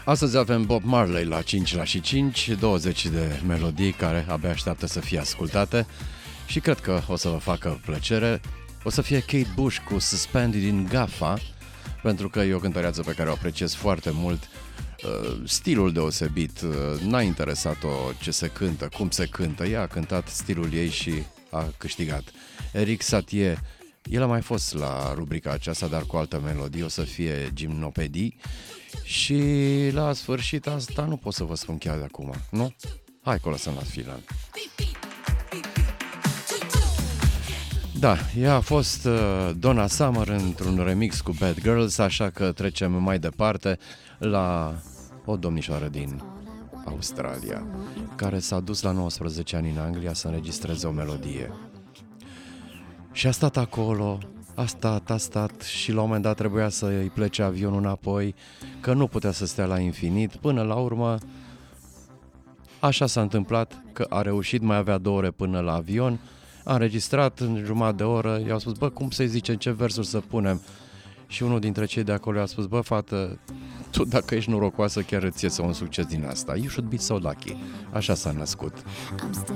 Astăzi avem Bob Marley la 5 la și 5, 20 de melodii care abia așteaptă să fie ascultate și cred că o să vă facă plăcere. O să fie Kate Bush cu Suspended in Gaffa, pentru că e o cântăreață pe care o apreciez foarte mult. Stilul deosebit, n-a interesat-o ce se cântă, cum se cântă, ea a cântat stilul ei și a câștigat. Eric Satie, el a mai fost la rubrica aceasta, dar cu altă melodie, o să fie Gimnopedii. Și la sfârșit asta nu pot să vă spun chiar de acum, nu? Hai că o lăsăm la final. Da, ea a fost Donna Summer într-un remix cu Bad Girls, așa că trecem mai departe la o domnișoară din Australia, care s-a dus la 19 ani în Anglia să înregistreze o melodie. Și a stat acolo, a stat și la un moment dat trebuia să îi plece avionul înapoi, că nu putea să stea la infinit. Până la urmă, așa s-a întâmplat, că a reușit, mai avea 2 ore până la avion, a înregistrat în jumătate de oră, i-au spus, bă, cum să-i zicem, ce versuri să punem? Și unul dintre cei de acolo i-a spus, bă, fată, tu dacă ești norocoasă chiar îți iese un succes din asta. You should be so lucky. Așa s-a născut.